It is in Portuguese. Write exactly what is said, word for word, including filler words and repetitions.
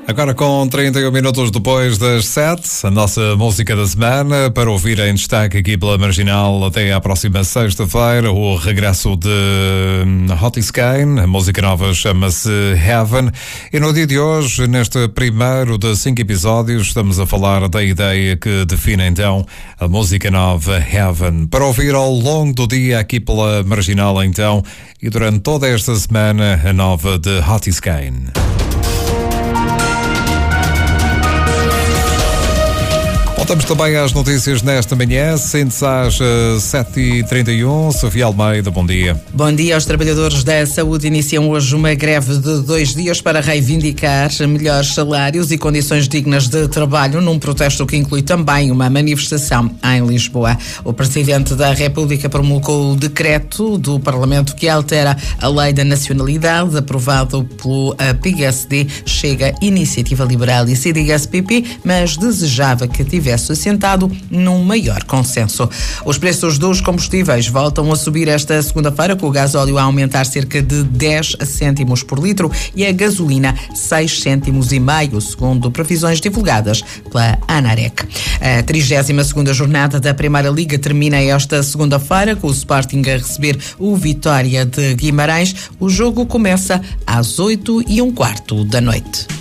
Agora com trinta e um minutos depois das sete, a nossa música da semana, para ouvir em destaque aqui pela Marginal até à próxima sexta-feira, o regresso de Hotiskane, a música nova chama-se Heaven, e no dia de hoje, neste primeiro de cinco episódios, estamos a falar da ideia que define então a música nova Heaven, para ouvir ao longo do dia aqui pela Marginal então, e durante toda esta semana, a nova de Hotiskane. Voltamos também às notícias nesta manhã, sente-se às sete e trinta e um. Sofia Almeida, bom dia. Bom dia. Os trabalhadores da saúde iniciam hoje uma greve de dois dias para reivindicar melhores salários e condições dignas de trabalho, num protesto que inclui também uma manifestação em Lisboa. O Presidente da República promulgou o decreto do Parlamento que altera a Lei da Nacionalidade, aprovado pelo P S D, Chega, Iniciativa Liberal e C D S P P, mas desejava que tivesse assentado num maior consenso. Os preços dos combustíveis voltam a subir esta segunda-feira, com o gasóleo a aumentar cerca de dez cêntimos por litro e a gasolina seis cêntimos e meio, segundo previsões divulgadas pela ANAREC. A trigésima segunda jornada da Primeira Liga termina esta segunda-feira, com o Sporting a receber o Vitória de Guimarães. O jogo começa às oito e um quarto da noite.